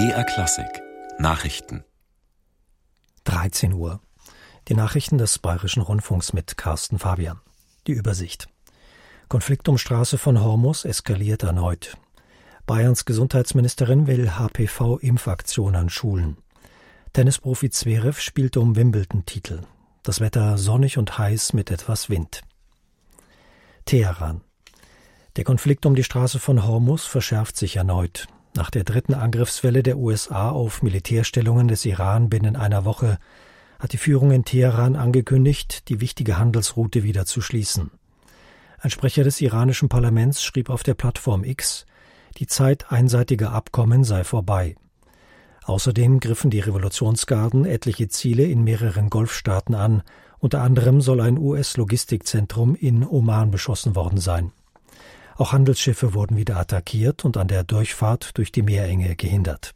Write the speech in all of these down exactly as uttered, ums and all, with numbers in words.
D R Klassik Nachrichten. dreizehn Uhr. Die Nachrichten des Bayerischen Rundfunks mit Carsten Fabian. Die Übersicht. Konflikt um Straße von Hormus eskaliert erneut. Bayerns Gesundheitsministerin will H P V-Impfaktion an Schulen. Tennisprofi Zverev spielt um Wimbledon-Titel. Das Wetter sonnig und heiß mit etwas Wind. Teheran. Der Konflikt um die Straße von Hormus verschärft sich erneut. Nach der dritten Angriffswelle der U S A auf Militärstellungen des Iran binnen einer Woche hat die Führung in Teheran angekündigt, die wichtige Handelsroute wieder zu schließen. Ein Sprecher des iranischen Parlaments schrieb auf der Plattform X, die Zeit einseitiger Abkommen sei vorbei. Außerdem griffen die Revolutionsgarden etliche Ziele in mehreren Golfstaaten an, unter anderem soll ein U S-Logistikzentrum in Oman beschossen worden sein. Auch Handelsschiffe wurden wieder attackiert und an der Durchfahrt durch die Meerenge gehindert.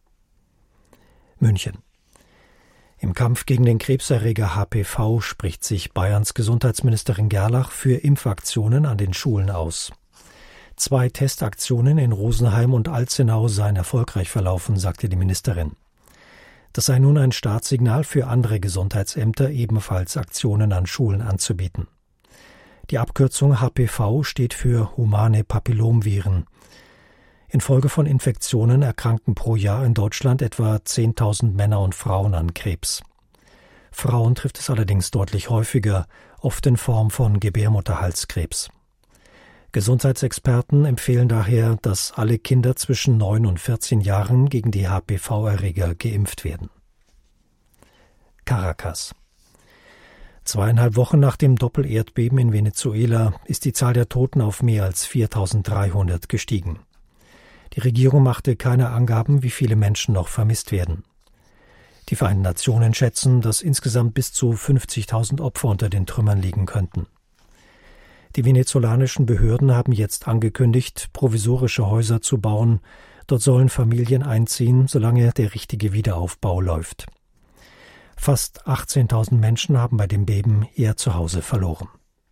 München. Im Kampf gegen den Krebserreger H P V spricht sich Bayerns Gesundheitsministerin Gerlach für Impfaktionen an den Schulen aus. Zwei Testaktionen in Rosenheim und Alzenau seien erfolgreich verlaufen, sagte die Ministerin. Das sei nun ein Startsignal für andere Gesundheitsämter, ebenfalls Aktionen an Schulen anzubieten. Die Abkürzung H P V steht für humane Papillomviren. Infolge von Infektionen erkranken pro Jahr in Deutschland etwa zehntausend Männer und Frauen an Krebs. Frauen trifft es allerdings deutlich häufiger, oft in Form von Gebärmutterhalskrebs. Gesundheitsexperten empfehlen daher, dass alle Kinder zwischen neun und vierzehn Jahren gegen die H P V-Erreger geimpft werden. Caracas. Zweieinhalb Wochen nach dem Doppelerdbeben in Venezuela ist die Zahl der Toten auf mehr als viertausenddreihundert gestiegen. Die Regierung machte keine Angaben, wie viele Menschen noch vermisst werden. Die Vereinten Nationen schätzen, dass insgesamt bis zu fünfzigtausend Opfer unter den Trümmern liegen könnten. Die venezolanischen Behörden haben jetzt angekündigt, provisorische Häuser zu bauen. Dort sollen Familien einziehen, solange der richtige Wiederaufbau läuft. Fast achtzehntausend Menschen haben bei dem Beben ihr Zuhause verloren.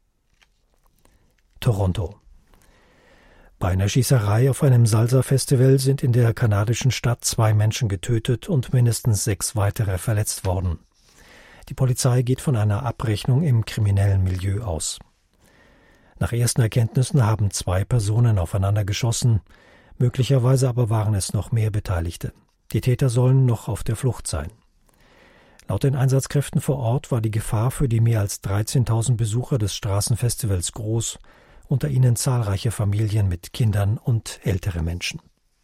Toronto. Bei einer Schießerei auf einem Salsa-Festival sind in der kanadischen Stadt zwei Menschen getötet und mindestens sechs weitere verletzt worden. Die Polizei geht von einer Abrechnung im kriminellen Milieu aus. Nach ersten Erkenntnissen haben zwei Personen aufeinander geschossen, möglicherweise aber waren es noch mehr Beteiligte. Die Täter sollen noch auf der Flucht sein. Laut den Einsatzkräften vor Ort war die Gefahr für die mehr als dreizehntausend Besucher des Straßenfestivals groß, unter ihnen zahlreiche Familien mit Kindern und ältere Menschen.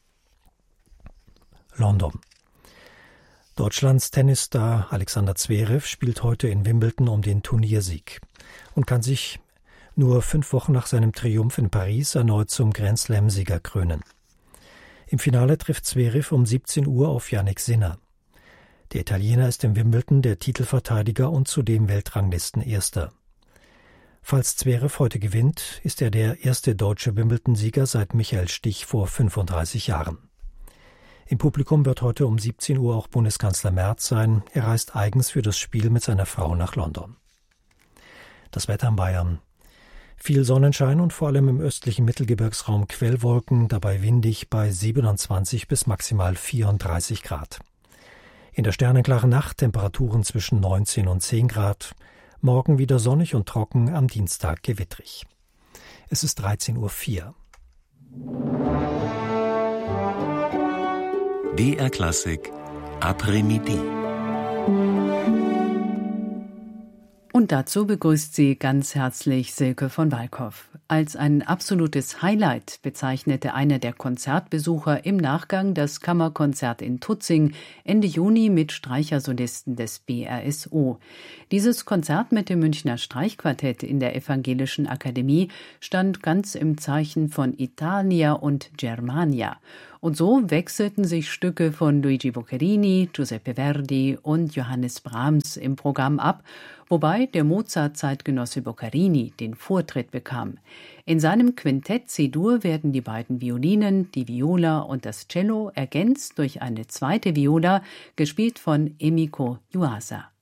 London. Deutschlands Tennisstar Alexander Zverev spielt heute in Wimbledon um den Turniersieg und kann sich nur fünf Wochen nach seinem Triumph in Paris erneut zum Grand-Slam-Sieger krönen. Im Finale trifft Zverev um siebzehn Uhr auf Jannik Sinner. Der Italiener ist im Wimbledon der Titelverteidiger und zudem Weltranglistenerster. Falls Zverev heute gewinnt, ist er der erste deutsche Wimbledon-Sieger seit Michael Stich vor fünfunddreißig Jahren. Im Publikum wird heute um siebzehn Uhr auch Bundeskanzler Merz sein. Er reist eigens für das Spiel mit seiner Frau nach London. Das Wetter in Bayern. Viel Sonnenschein und vor allem im östlichen Mittelgebirgsraum Quellwolken, dabei windig bei siebenundzwanzig bis maximal vierunddreißig Grad. In der sternenklaren Nacht Temperaturen zwischen neunzehn und zehn Grad. Morgen wieder sonnig und trocken, am Dienstag gewittrig. Es ist dreizehn Uhr vier. D R Klassik Après-Midi. Und dazu begrüßt sie ganz herzlich Silke von Walkhoff. Als ein absolutes Highlight bezeichnete einer der Konzertbesucher im Nachgang das Kammerkonzert in Tutzing Ende Juni mit Streichersolisten des B R S O. Dieses Konzert mit dem Münchner Streichquartett in der Evangelischen Akademie stand ganz im Zeichen von Italia und Germania. Und so wechselten sich Stücke von Luigi Boccherini, Giuseppe Verdi und Johannes Brahms im Programm ab, wobei der Mozart-Zeitgenosse Boccherini den Vortritt bekam. In seinem Quintett C-Dur werden die beiden Violinen, die Viola und das Cello ergänzt durch eine zweite Viola, gespielt von Emiko Yuasa.